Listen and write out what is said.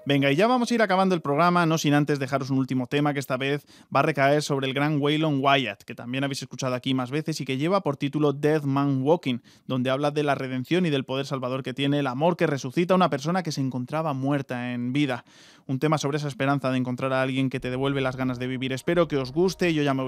Venga, y ya vamos a ir acabando el programa, no sin antes dejaros un último tema que esta vez va a recaer sobre el gran Waylon Wyatt, que también habéis escuchado aquí más veces y que lleva por título Dead Man Walking, donde habla de la redención y del poder salvador que tiene el amor que resucita a una persona que se encontraba muerta en vida. Un tema sobre esa esperanza de encontrar a alguien que te devuelve las ganas de vivir. Espero que os guste, yo ya me